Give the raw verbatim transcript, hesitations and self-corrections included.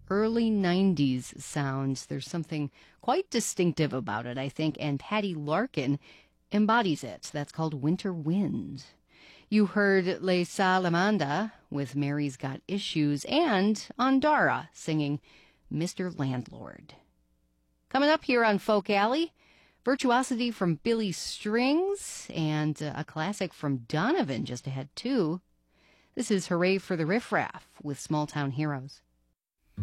early nineties sounds. There's something quite distinctive about it, I think, and Patty Larkin embodies it. That's called Winter Wind. You heard Les Salamanda with Mary's Got Issues and Andara singing Mister Landlord. Coming up here on Folk Alley, virtuosity from Billy Strings and uh, a classic from Donovan just ahead too. This is Hooray for the Riff Raff with Small Town Heroes.